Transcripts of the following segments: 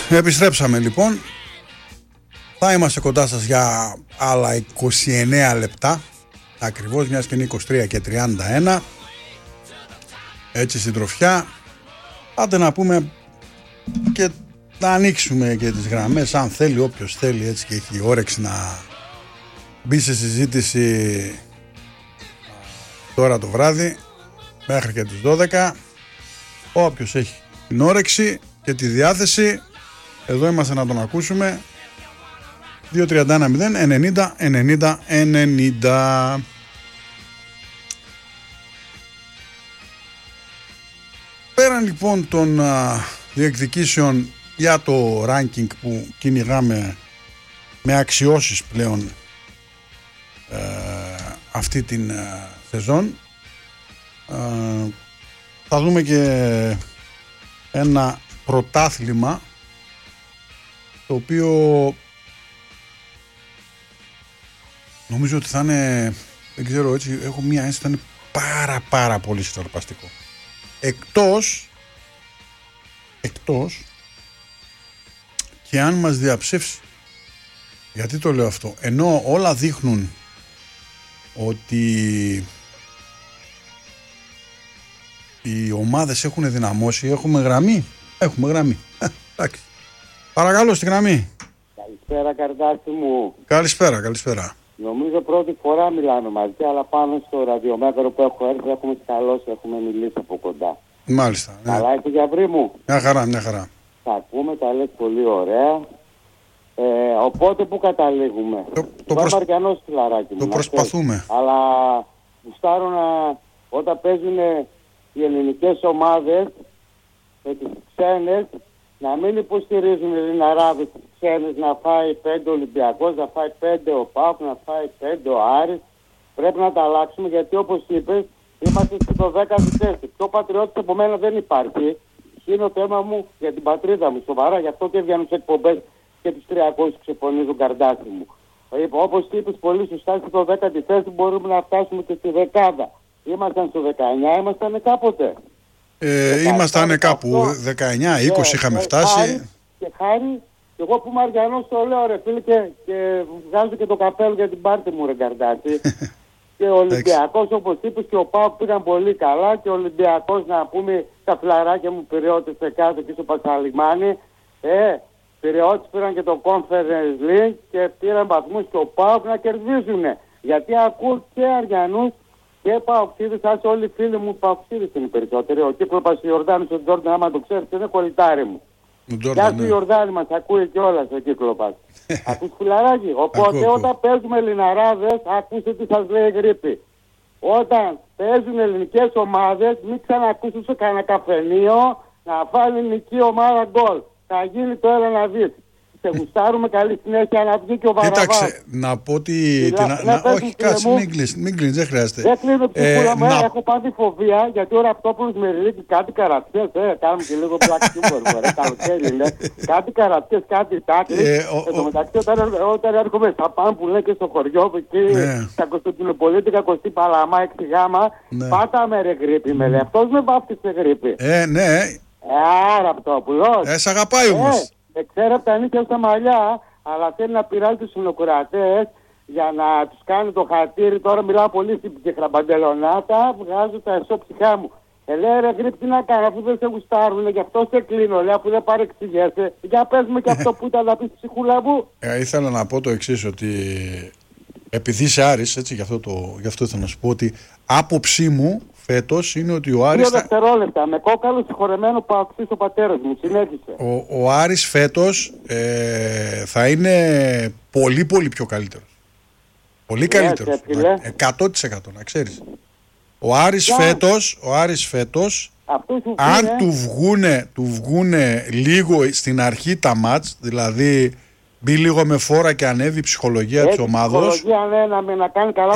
Επιστρέψαμε λοιπόν. Θα είμαστε κοντά σας για άλλα 29 λεπτά. Ακριβώς, μιας και είναι 23 και 31. Έτσι συντροφιά. Άντε να πούμε και να ανοίξουμε και τις γραμμές, αν θέλει, όποιος θέλει έτσι και έχει όρεξη να μπει σε συζήτηση τώρα το βράδυ μέχρι και τις 12. Όποιος έχει την όρεξη και τη διάθεση, εδώ είμαστε να τον ακούσουμε. 2-31-0-90-90-90. Πέραν λοιπόν των διεκδικήσεων για το ranking που κυνηγάμε με αξιώσεις πλέον αυτή την σεζόν, θα δούμε και ένα πρωτάθλημα το οποίο νομίζω ότι θα είναι, δεν ξέρω, έτσι έχω μία ένσταση, θα είναι πάρα πολύ συναρπαστικό. Εκτός και αν μας διαψεύσει. Γιατί το λέω αυτό? Ενώ όλα δείχνουν ότι οι ομάδες έχουν δυναμώσει, έχουμε γραμμή. Εντάξει. Παρακαλώ, στη γραμμή. Καλησπέρα, Καρδάση μου. Καλησπέρα. Νομίζω πρώτη φορά μιλάμε μαζί, αλλά πάνω στο ραδιομέτρο που έχω έρθει έχουμε σκαλώσει, έχουμε μιλήσει από κοντά. Μάλιστα. Ναι. Καλά είσαι, Γιαβρί μου? Μια χαρά. Θα ακούμε, τα λες πολύ ωραία. Οπότε που καταλήγουμε? Μαριανός, φιλαράκι μου. Το προσπαθούμε. Αλλά γουστάρω όταν παίζουν οι ελληνικές ομάδες με τις ξένες, να μην υποστηρίζουν οι Ελληναράδες τις ξένες, να φάει 5 Ολυμπιακός, να φάει 5 ο ΠΑΟΚ, να φάει 5 ο Άρης. Πρέπει να τα αλλάξουμε, γιατί όπως είπες, είμαστε στο 10η θέση. Πιο πατριώτης από μένα δεν υπάρχει. Είναι το θέμα μου για την πατρίδα μου, σοβαρά. Γι' αυτό και έβγαιναν σε εκπομπές και τους 300 ξεφωνίζουν, Καρδάση μου. Όπως είπες πολύ σωστά, στο 10η θέση μπορούμε να φτάσουμε και στη δεκάδα. Ήμασταν στο 19, ήμασταν κάποτε. Ήμασταν κάπου 19-20 είχαμε φτάσει. Και χάρη, εγώ που είμαι Αριανός το λέω, ρε φίλε, και βγάζω και το καπέλο για την πάρτη μου, ρε Καρδάση. Και ο Ολυμπιακός, όπως είπες, και ο ΠΑΟΚ πήγαν πολύ καλά. Και ο Ολυμπιακός, να πούμε, τα φλαράκια μου Πειραιώτες σε κάτω και στο Πασαλιμάνι. Πειραιώτες πήραν και το Conference League και πήραν βαθμούς και ο ΠΑΟΚ να κερδίζουν. Γιατί ακούω και Αριανούς και Παοξίδης, ας όλοι οι φίλοι μου Παοξίδης είναι οι περισσότεροι. Ο Κύκλοπας Ιορδάνης, ο Τζόρνταν, άμα το ξέρεις, είναι κολλητάρι μου. Γεια σου Ιορδάνη, μας ακούει κιόλας ο Κύκλοπας. Ακούς, φιλαράκι? Οπότε όταν παίζουμε Ελληναράδες, ακούστε τι σας λέει η γρήπη. Όταν παίζουν ελληνικές ομάδες, μην ξανακούσεις σε κανένα καφενείο να φάει ελληνική ομάδα γκολ. Θα γίνει το έλα να δεις. Σε γουστάρουμε, καλή συνέχεια, να βγει και ο Βαραβάς. Κοίταξε, να πω ότι... Όχι, κάτσε, μην κλείνεις, δεν χρειάζεται. Δεν κλείνω ψυχούλα μου, έχω πάθει φοβία, γιατί ο Ραπτόπουλος με ρίχνει κάτι καρατιές, κάνουμε και λίγο black humor, καλοκαίρι είναι. Κάτι καρατιές, κάτι τάκλι. Εν τω μεταξύ, όταν έρχομαι στα παν που λένε και στο χωριό, εκεί, στα Κωνσταντινοπολίτη, Κακοστή Παλαμά, 6 γάμα, πάτα με ρε γρήπη, με λέει. Αυτός με βάφτισε γρήπη. Ναι. Ραπτόπουλος. Σ' αγαπάει όμως. Ξέρω από τα νύχια στα μαλλιά, αλλά θέλει να πειράζει τους συνοκρατές για να τους κάνει το χατήρι. Τώρα μιλάω πολύ στην χραμπαντελονάτα, βγάζω τα εσώψυχά μου. Λέει ρε γρήπη, τι να κάνω αφού δεν σε γουστάρουν, γι' αυτό σε κλείνω, λέει, αφού δεν παρεξηγέσαι. Για πες μου και αυτό που ήταν να πεις, ψυχούλα μου. Ήθελα να πω το εξής, ότι επειδή είσαι Άρης, έτσι, γι' αυτό ήθελα να σου πω ότι άποψή μου φέτος είναι ότι ο Άρης... 2 δευτερόλεπτα, με κόκαλο συγχωρεμένο που αξίζει ο πατέρας μου, συνέχισε. Ο Άρης φέτος θα είναι πολύ πιο καλύτερος. Πολύ καλύτερος. 100% να ξέρεις. Ο Άρης φέτος αν του βγούνε λίγο στην αρχή τα μάτς, δηλαδή μπει λίγο με φόρα και ανέβει η ψυχολογία της ομάδος, να κάνει καλά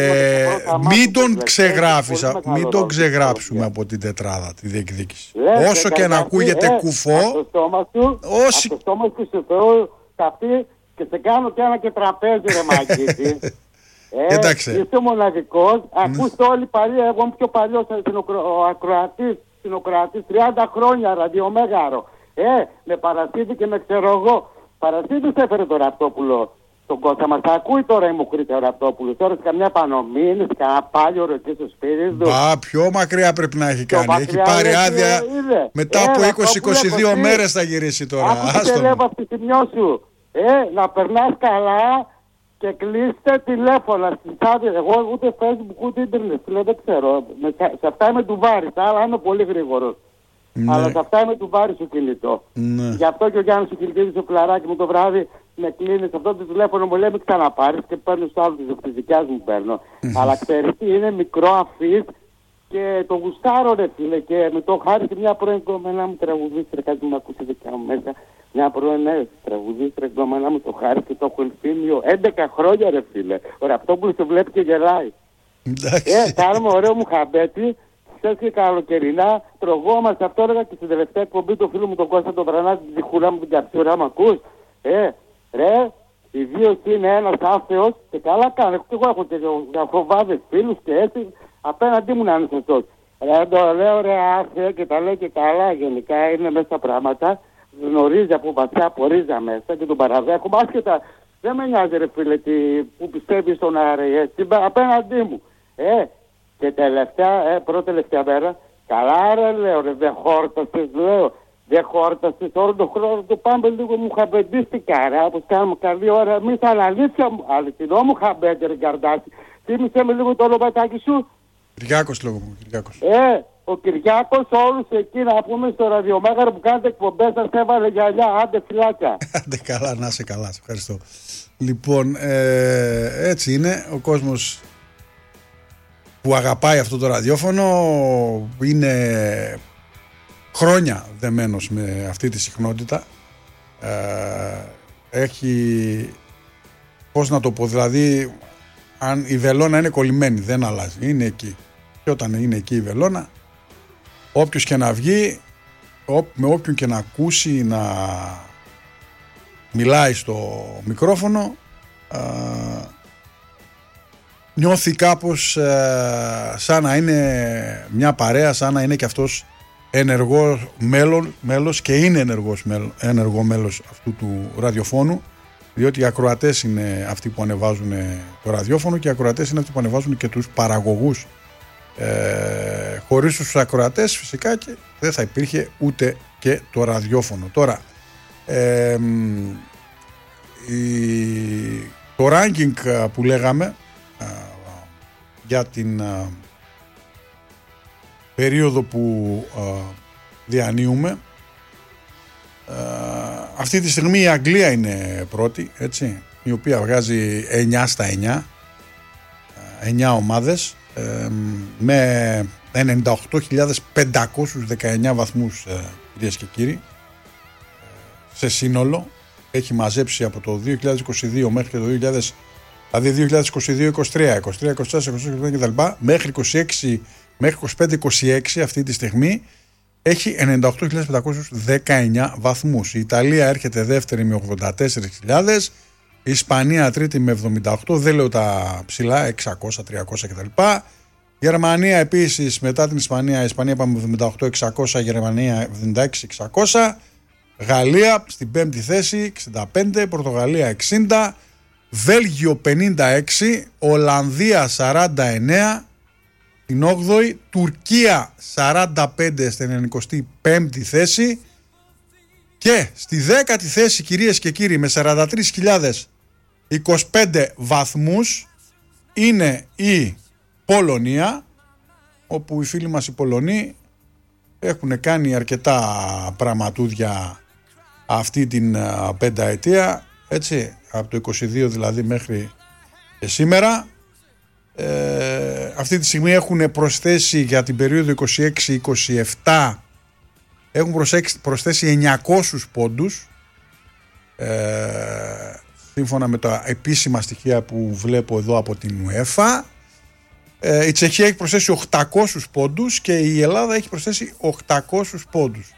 μην τον ξεγράψουμε από την τετράδα τη διεκδίκηση. Όσο και να ακούγεται κουφό, από το στόμα σου σε Θεό καυτή και σε κάνω και ένα και τραπέζι ρε μαγκίτη. Είσαι μοναδικός, ακούστε όλοι παλιοί, εγώ είμαι πιο παλιός ο ακροατής, 30 χρόνια ραδιομέγαρο. Με Παρασίδη και με ξέρω εγώ. Παρασίδης έφερε το Ραπτόπουλο στον Κώστα. Μας ακούει τώρα η Μουχρίτσα ο Ραπτόπουλος. Τώρα σε καμιά πανομή, είναι σε κανένα πάλιο εκεί στο σπίτι του. Πιο μακριά πρέπει να έχει κάνει. Έχει πάρει άδεια. Μετά από 20-22 μέρες θα γυρίσει τώρα. Άκουσε λέω από τη σημειό σου. Να περνάς καλά και κλείστε τηλέφωνα στις άδειες. Εγώ ούτε Facebook ούτε ίντερνετ. Δεν ξέρω. Σε αυτά είμαι του Βάρης. Αλλά είμαι πολύ γρήγορος. Ναι. Αλλά σε αυτά είμαι του Βάρη στο κινητό. Ναι. Γι' αυτό και ο Γιάννης ο Κιλκίδης ο κλαράκι μου το βράδυ με κλείνει σε αυτό το τηλέφωνο, μου λέει μην ξαναπάρεις και παίρνω στο άλλο της δικιάς μου παίρνω. Αλλά ξέρεις τι, είναι μικρό αφής και το γουστάρω ρε φίλε και με το χάρισε μια πρώην κομμένα μου τραγουδίστρια, κάτι μου ακούσει δικιά μου μέσα. Μια πρώην τραγουδίστρια κομμένα μου το χάρισε και το έχω ελφίνιο 11 χρόνια ρε φίλε. Ο Ραπτόπουλος το βλέπει και γελάει. Κάνουμε ωραίο μου χαμπέτι. Ξέρεις και καλοκαιρινά τρογόμαστε, αυτό έλεγα και στην τελευταία εκπομπή του φίλου μου τον Κώστα τον Βρανάτη, τη διχούλα μου την καψούρα μου ακούς. Ρε, η βίωση είναι ένας άθεος και καλά κάνω. Και εγώ έχω και φοβάδες φίλους και έτσι απέναντί μου να είναι σωστός. Ρε, το λέω ρε άθεο και τα λέει και καλά γενικά είναι μέσα στα πράγματα. Γνωρίζει από βαθιά από ρίζα μέσα και τον παραδέχομαι. Άσχετα, δεν με νοιάζει ρε φίλε που πιστεύει στον ΑΡΕ, απέναντί μου. Και τελευταία, πρώτη-τελευταία μέρα, καλά ρε λέω ρε, δεν χόρτασες λέω, δεν χόρτασες όλο τον χρόνο του πάμε λίγο μου χαμπεντίστηκα ρε, όπως κάνουμε καλή ώρα, εμείς αληθινό μου χαμπέντε ρε Γκαρντάση, θύμισε με λίγο το λοπατάκι σου. Κυριάκος λόγω μου, Κυριάκος. Ο Κυριάκος όλους εκεί να πούμε στο ραδιομέγαρο που κάνετε εκπομπές σας έβαλε γυαλιά, άντε φυλάκια. Άντε καλά, να είσαι καλά, σε ευχαριστώ. Λοιπόν, έτσι είναι ο κόσμος που αγαπάει αυτό το ραδιόφωνο, είναι χρόνια δεμένος με αυτή τη συχνότητα, έχει, πώς να το πω, δηλαδή αν η βελόνα είναι κολλημένη δεν αλλάζει, είναι εκεί και όταν είναι εκεί η βελόνα όποιος και να βγει, με όποιον και να ακούσει να μιλάει στο μικρόφωνο νιώθει κάπως σαν να είναι μια παρέα, σαν να είναι και αυτός ενεργό μέλος και είναι ενεργό μέλος αυτού του ραδιοφώνου, διότι οι ακροατές είναι αυτοί που ανεβάζουν το ραδιόφωνο και οι ακροατές είναι αυτοί που ανεβάζουν και τους παραγωγούς. Χωρίς τους ακροατές φυσικά και δεν θα υπήρχε ούτε και το ραδιόφωνο. Τώρα το ranking που λέγαμε για την περίοδο που διανύουμε, αυτή τη στιγμή η Αγγλία είναι πρώτη, έτσι, η οποία βγάζει 9 στα 9 ομάδες με 98.519 βαθμούς, κυρίες και κύριοι, σε σύνολο. Έχει μαζέψει από το 2022 μέχρι το 2022-23, 23-24 κτλ. Μέχρι 25-26 αυτή τη στιγμή έχει 98.519 βαθμούς. Η Ιταλία έρχεται δεύτερη με 84.000, η Ισπανία τρίτη με 78, δεν λέω τα ψηλά, 600, 300 κτλ. Γερμανία επίσης μετά την Ισπανία, η Ισπανία πάμε με 78.600, Γερμανία 76.600, Γαλλία στην πέμπτη θέση 65, Πορτογαλία 60, Βέλγιο 56, Ολλανδία 49, την 8η, Τουρκία 45 στην 95η θέση και στη 10η θέση, κυρίες και κύριοι, με 43.025 βαθμούς είναι η Πολωνία, όπου οι φίλοι μας οι Πολωνοί έχουν κάνει αρκετά πραγματούδια αυτή την πενταετία, έτσι, από το 22 δηλαδή μέχρι σήμερα. Αυτή τη στιγμή έχουν προσθέσει για την περίοδο 26-27, έχουν προσθέσει 900 πόντους, σύμφωνα με τα επίσημα στοιχεία που βλέπω εδώ από την UEFA. Η Τσεχία έχει προσθέσει 800 πόντους και η Ελλάδα έχει προσθέσει 800 πόντους.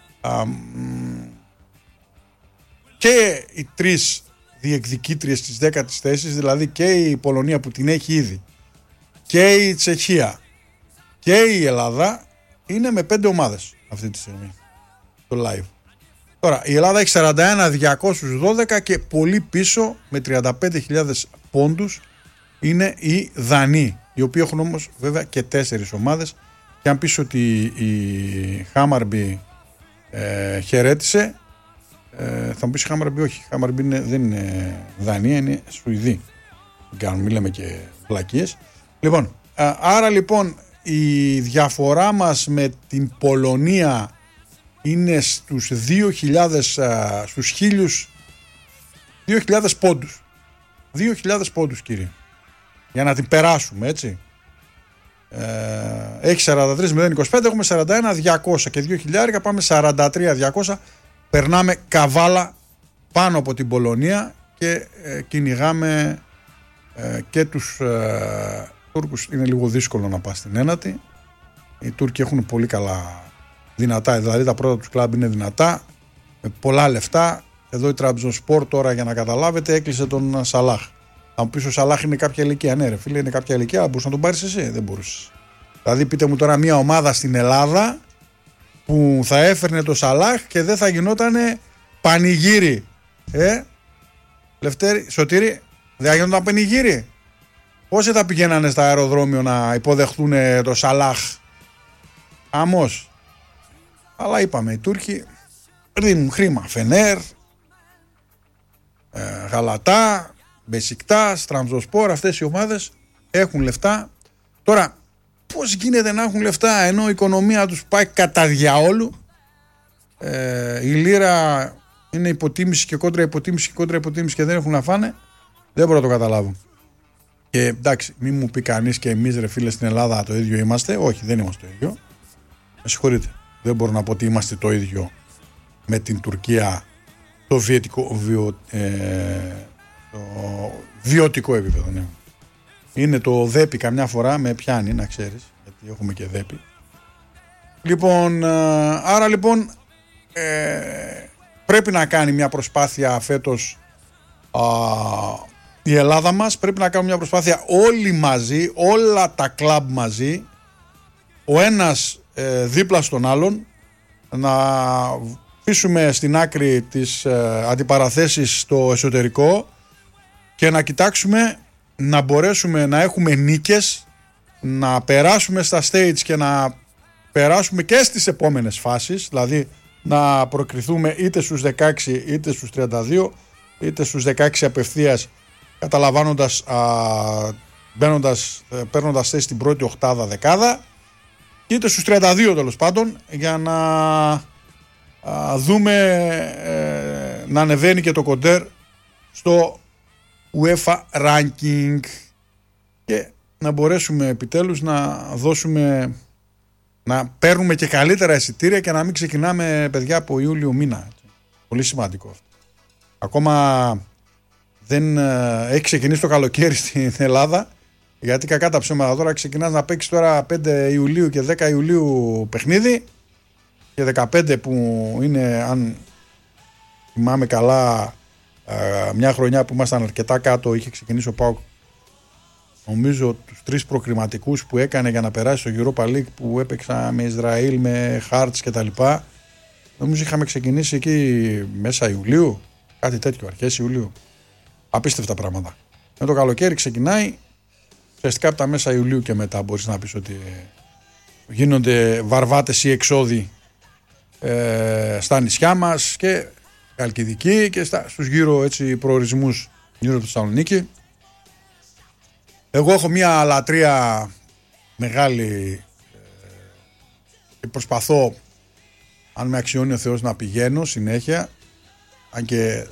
Και οι τρεις διεκδικήτριες της 10ης θέσης, δηλαδή και η Πολωνία που την έχει ήδη, και η Τσεχία και η Ελλάδα, είναι με 5 ομάδες αυτή τη στιγμή στο live. Τώρα η Ελλάδα έχει 41.212 και πολύ πίσω με 35.000 πόντους είναι οι Δανείοι, οι οποίοι έχουν όμως βέβαια και 4 ομάδες. Και αν πεις ότι η Χάμαρμπι χαιρέτησε, θα μου πεις Χάμαρμπι, όχι, η Χάμαρμπι δεν είναι Δανία, είναι Σουηδή. Μην λέμε και βλακίες. Λοιπόν, άρα λοιπόν η διαφορά μας με την Πολωνία είναι στους 2.000, στους 2.000 πόντους. 2.000 πόντους, κύριε. Για να την περάσουμε, έτσι. Έχει 43.025, έχουμε 41.200 και 2.000, πάμε 43.200. Περνάμε καβάλα πάνω από την Πολωνία και κυνηγάμε και τους Τούρκους. Είναι λίγο δύσκολο να πας στην ένατη. Οι Τούρκοι έχουν πολύ καλά, δυνατά, δηλαδή τα πρώτα τους κλαμπ είναι δυνατά, με πολλά λεφτά. Εδώ η Τραμπζονσπορ τώρα, για να καταλάβετε, έκλεισε τον Σαλάχ. Αν πεις ο Σαλάχ είναι κάποια ηλικία, ναι ρε φίλε, είναι κάποια ηλικία, μπορείς να τον πάρεις εσύ, δεν μπορούσες. Δηλαδή πείτε μου τώρα μια ομάδα στην Ελλάδα που θα έφερνε το Σαλάχ και δεν θα γινότανε πανηγύρι. Λευτέρη, Σωτήρη, δεν θα γινόταν πανηγύρι. Πόσοι θα πηγαίνανε στα αεροδρόμιο να υποδεχτούν το Σαλάχ? Αμώς. Αλλά είπαμε, οι Τούρκοι δίνουν χρήμα. Φενέρ, Γαλατά, Μπεσικτάς, Τραμζοσπόρ, αυτές οι ομάδες έχουν λεφτά. Τώρα, πώς γίνεται να έχουν λεφτά ενώ η οικονομία τους πάει κατά διαόλου? Η λίρα είναι υποτίμηση και κόντρα υποτίμηση και κόντρα υποτίμηση και δεν έχουν να φάνε. Δεν μπορώ να το καταλάβω. Και εντάξει, μην μου πει κανείς και εμείς ρε φίλε στην Ελλάδα το ίδιο είμαστε. Όχι, δεν είμαστε το ίδιο. Με συγχωρείτε. Δεν μπορώ να πω ότι είμαστε το ίδιο με την Τουρκία, το βιωτικό επίπεδο. Ναι. Είναι το δέπι, καμιά φορά με πιάνει, να ξέρεις, γιατί έχουμε και δέπι. Λοιπόν, άρα λοιπόν πρέπει να κάνει μια προσπάθεια φέτος η Ελλάδα μας, πρέπει να κάνουμε μια προσπάθεια όλοι μαζί, όλα τα κλαμπ μαζί, ο ένας δίπλα στον άλλον, να αφήσουμε στην άκρη τις αντιπαραθέσεις στο εσωτερικό και να κοιτάξουμε να μπορέσουμε να έχουμε νίκες, να περάσουμε στα stage και να περάσουμε και στις επόμενες φάσεις, δηλαδή να προκριθούμε είτε στους 16 είτε στους 32 είτε στους 16 απευθείας, καταλαμβάνοντας, παίρνοντας θέση στην πρώτη οκτάδα δεκάδα, είτε στους 32 τέλος πάντων, για να δούμε να ανεβαίνει και το κοντέρ στο UEFA ranking και να μπορέσουμε επιτέλους να δώσουμε, να παίρνουμε και καλύτερα εισιτήρια και να μην ξεκινάμε, παιδιά, από Ιούλιο μήνα. Πολύ σημαντικό αυτό. Ακόμα δεν έχει ξεκινήσει το καλοκαίρι στην Ελλάδα, γιατί κακά τα ψέματα τώρα ξεκινάς να παίξεις τώρα 5 Ιουλίου και 10 Ιουλίου παιχνίδι και 15 που είναι, αν θυμάμαι καλά, μια χρονιά που ήμασταν αρκετά κάτω, είχε ξεκινήσει ο ΠΑΟΚ, νομίζω τους 3 προκριματικούς που έκανε για να περάσει στο Europa League, που έπαιξα με Ισραήλ, με Χάρτς και τα λοιπά. Νομίζω είχαμε ξεκινήσει εκεί μέσα Ιουλίου, κάτι τέτοιο, αρχές Ιουλίου. Απίστευτα πράγματα. Με το καλοκαίρι ξεκινάει, ουσιαστικά από τα μέσα Ιουλίου και μετά μπορείς να πεις ότι γίνονται βαρβάτες ή εξόδοι στα νησιά μας και Χαλκιδική και στους γύρω έτσι προορισμούς γύρω από τη Θεσσαλονίκη. Εγώ έχω μια λατρεία μεγάλη και προσπαθώ, αν με αξιώνει ο Θεός, να πηγαίνω συνέχεια, αν και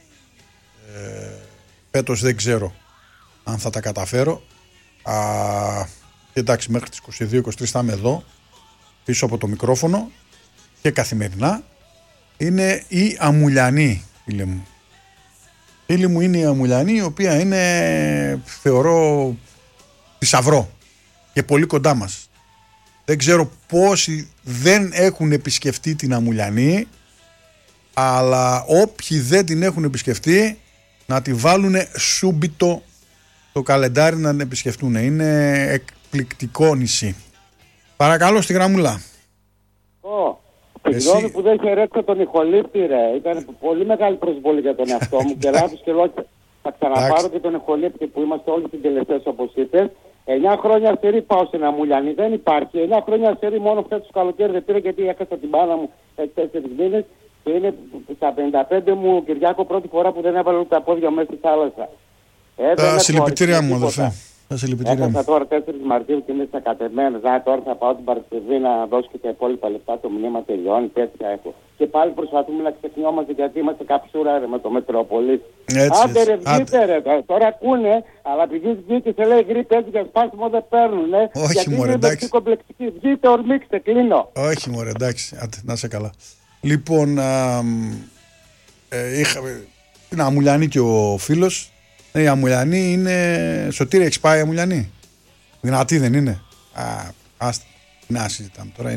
φέτος δεν ξέρω αν θα τα καταφέρω. Εντάξει, μέχρι τις 22-23 θα είμαι εδώ πίσω από το μικρόφωνο και καθημερινά. Είναι η Αμουλιανή, φίλε μου. Φίλη μου είναι η Αμουλιανή, η οποία είναι, θεωρώ, θησαυρό και πολύ κοντά μας. Δεν ξέρω πόσοι δεν έχουν επισκεφτεί την Αμουλιανή, αλλά όποιοι δεν την έχουν επισκεφτεί να τη βάλουν σούμπιτο το καλεντάρι να την επισκεφτούν. Είναι εκπληκτικό νησί. Παρακαλώ, στη γραμμούλα. Συγγνώμη που δεν χαιρέτησα τον ηχολήπτη, ρε. Ήταν πολύ μεγάλη προσβολή για τον εαυτό μου και λάθος και λόγια. Θα ξαναπάρω και τον ηχολήπτη που είμαστε όλοι συντελεστές, όπως είπες. 9 χρόνια αστερί πάω σε ένα Μουλιανί, δεν υπάρχει. 9 χρόνια αστερί μόνο φέτος καλοκαίρι δεν πήρα γιατί έχασα την μπάλα μου 4 μήνες και είναι στα 55 μου, Κυριάκο, πρώτη φορά που δεν έβαλα τα πόδια μέσα στη θάλασσα. Τα συλληπιτήρια μου, αδελφέ. Έχασα τώρα 4 Μαρτίου και είμαι στα κατεμένες. Τώρα θα πάω την Παρασκευή να δώσω και τα υπόλοιπα λεπτά. Το μνήμα τελειώνει, τέτοια έχω. Και πάλι προσπαθούμε να ξεχνιόμαστε γιατί είμαστε καψούρα ρε, με το Μετρόπολη. Άντε ρε, βγείτε ρε. Τώρα ακούνε, αλλά επειδή βγήκε σε λέει γρήπη έτσι για σπάσιμο δεν παίρνουν. Όχι μωρέ, εντάξει. Βγείτε, ορμήξτε, κλείνω. Όχι μωρέ, εντάξει. Άντε, να σε καλά. Λοιπόν, είναι Αμουλιανή και ο φίλος. Η Αμουλιανή είναι. Σωτήρη, έχεις πάει Αμουλιανή? Δυνατή δεν είναι? Άστα. Να συζητάμε τώρα.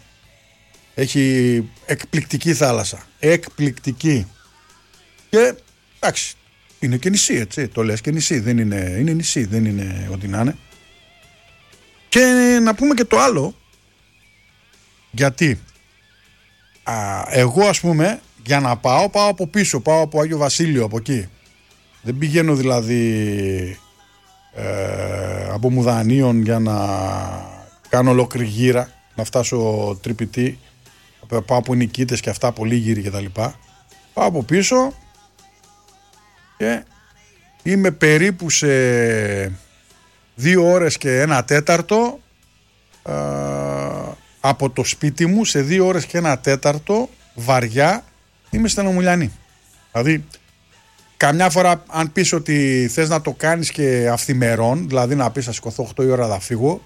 Έχει εκπληκτική θάλασσα. Εκπληκτική. Και εντάξει. Είναι και νησί, έτσι. Το λες και νησί. Δεν είναι νησί. Δεν είναι ό,τι να είναι. Και να πούμε και το άλλο. Γιατί εγώ ας πούμε για να πάω από πίσω. Πάω από Άγιο Βασίλειο, από εκεί. Δεν πηγαίνω δηλαδή από Μουδανίων για να κάνω ολόκληρη γύρα, να φτάσω Τρυπητή, πάω από Νικήτες και αυτά, πολύ γύρι και τα λοιπά. Πάω από πίσω και είμαι περίπου σε 2 ώρες και 1/4 από το σπίτι μου, σε 2 ώρες και 1/4 βαριά είμαι στην Αμουλιανή. Δηλαδή καμιά φορά αν πεις ότι θες να το κάνεις και αυθημερών, δηλαδή να πεις θα σηκωθώ 8 η ώρα θα φύγω,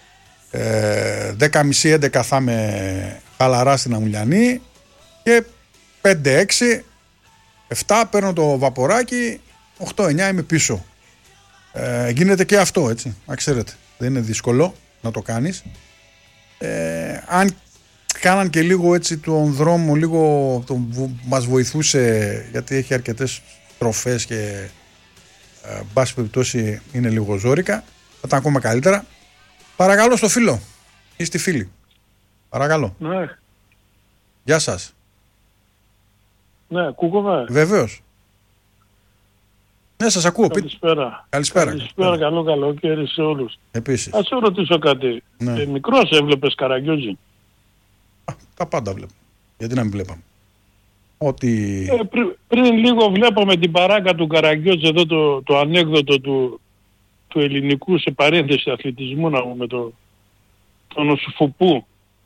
10:30-11 θα είμαι χαλαρά στην Αμουλιανή και 5-6 7 παίρνω το βαποράκι, 8-9 είμαι πίσω. Γίνεται και αυτό, έτσι, να ξέρετε, δεν είναι δύσκολο να το κάνεις. Αν κάναν και λίγο έτσι τον δρόμο, λίγο μας βοηθούσε, γιατί έχει αρκετές τροφές και μπάση περιπτώσει είναι λίγο ζόρικα, θα ήταν ακόμα καλύτερα. Παρακαλώ στο φίλο ή στη φίλη. Παρακαλώ. Ναι. Γεια σας. Ναι, ακούγομαι. Βεβαίως. Ναι, σας ακούω. Καλησπέρα. Καλησπέρα. Καλό καλοκαίρι σε όλους. Επίσης. Ας σε ρωτήσω κάτι. Ναι. Μικρός έβλεπες Καραγκιόζη? Τα πάντα βλέπω. Γιατί να μην βλέπαμε. Ότι... πριν λίγο βλέπαμε την παράκα του Καραγκιόζη εδώ, το ανέκδοτο του ελληνικού σε παρένθεση αθλητισμού, να πούμε, τον Οσουφοπού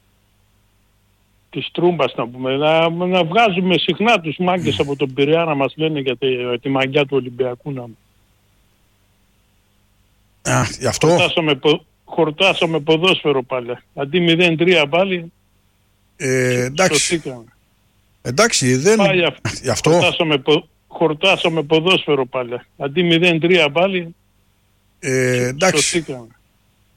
της Τρούμπας, να πούμε, να βγάζουμε συχνά τους μάγκες από τον Πειραιά να μας λένε για τη μαγιά του Ολυμπιακού. Γι' αυτό χορτάσαμε ποδόσφαιρο πάλι. Αντί 0-3 πάλι. Εντάξει, δεν... Γι' αυτό... Χορτάσαμε ποδόσφαιρο πάλι. Αντί 0-3 πάλι. Εντάξει.